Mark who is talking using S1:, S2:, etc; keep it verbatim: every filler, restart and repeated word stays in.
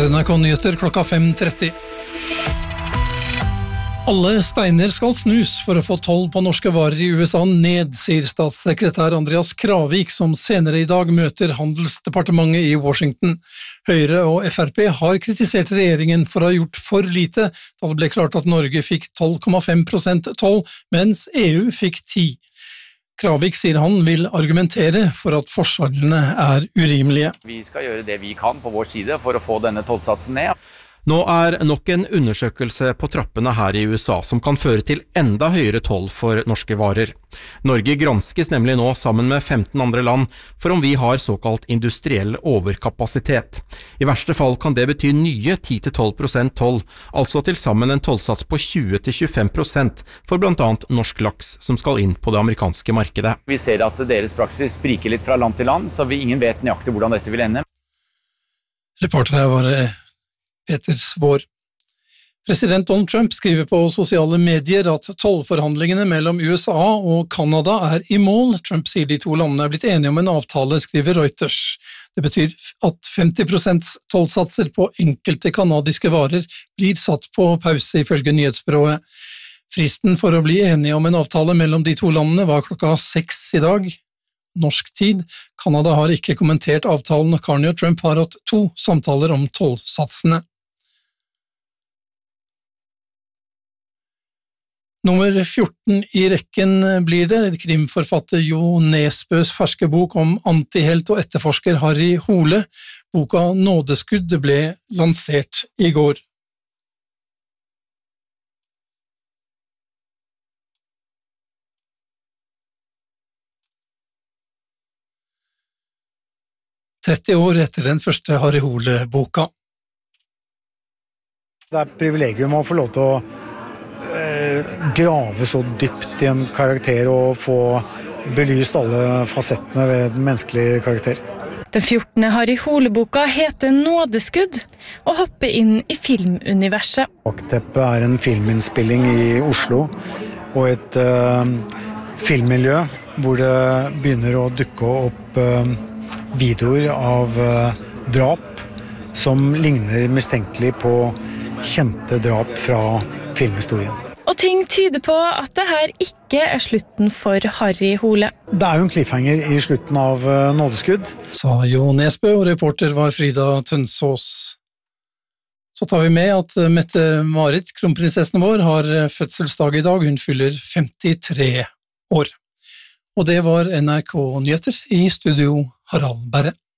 S1: Dette er N R K Nyheter klokka fem tretti. Alle steiner skal snus for å få toll på norske varer i U S A ned, sier statssekretær Andreas Kravik, som senere i dag møter Handelsdepartementet i Washington. Høyre og F R P har kritisert regjeringen for å ha gjort for lite, da det ble klart at Norge fikk tolv komma fem prosent toll, mens E U fikk ti. Kravik sier han vil argumentere for at forskjellene er urimelige.
S2: Vi skal gjøre det vi kan på vår side for å få denne tollsatsen ned.
S3: Nå er nok en undersøkelse på trappene her i U S A som kan føre til enda høyere toll for norske varer. Norge granskes nemlig nå sammen med femten andre land for om vi har såkalt industriell overkapasitet. I verste fall kan det bety nye ti til tolv prosent toll, altså til sammen en tollsats på tjue til tjuefem prosent for blant annet norsk laks som skal inn på det amerikanske markedet.
S2: Vi ser at deres praksis spriker litt fra land til land, så vi ingen vet nøyaktig hvordan dette vil ende.
S1: Reporter her var Peter Svår. President Donald Trump skriver på sosiale medier at tollforhandlingene mellom U S A og Canada er i mål. Trump sier de to landene er blitt enige om en avtale, skriver Reuters. Det betyr at femti prosent tollsatser på enkelte kanadiske varer blir satt på pause, ifølge nyhetsbyrået. Fristen for å bli enige om en avtale mellom de to landene var klokka seks i dag, norsk tid. Canada har ikke kommentert avtalen, og Carney og Trump har hatt to samtaler om tollsatsene. Nummer fjorten i rekken blir det. Krimforfatter Jo Nesbøs ferske bok om antihelt og etterforsker Harry Hole. Boka Nådeskudd ble lansert i går. tretti år etter den første Harry Hole-boka.
S4: Det er et privilegium å få lov til å grave så dypt i en karakter og få belyst alle fasettene ved den menneskelige karakter.
S5: Den fjortende Harry Hole-boka heter Nådeskudd og hopper inn i filmuniverset.
S4: Bakteppet er en filminnspilling i Oslo og et uh, filmmiljø hvor det begynner å dukke opp uh, videoer av uh, drap som ligner mistenkelig på kjente drap fra filmhistorien.
S5: Og ting tyder på at det her ikke er slutten for Harry Hole.
S4: Det er jo en cliffhanger i slutten av uh, Nådeskudd.
S1: Sa Jo Nesbø, og reporter var Frida Tønsås. Så tar vi med at Mette-Marit, kronprinsessen vår, har fødselsdag i dag. Hun fyller femtitre år. Og det var N R K Nyheter, i studio Harald Berre.